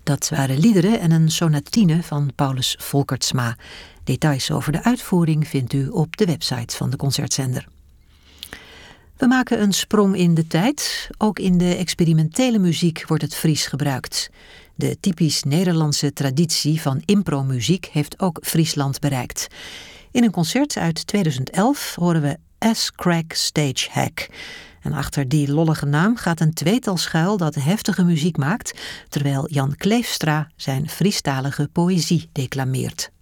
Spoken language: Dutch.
Dat waren liederen en een sonatine van Paulus Volkertsma. Details over de uitvoering vindt u op de website van de Concertzender. We maken een sprong in de tijd. Ook in de experimentele muziek wordt het Fries gebruikt. De typisch Nederlandse traditie van impromuziek heeft ook Friesland bereikt. In een concert uit 2011 horen we S-Crack Stage Hack. En achter die lollige naam gaat een tweetal schuil dat heftige muziek maakt, terwijl Jan Kleefstra zijn Friestalige poëzie declameert.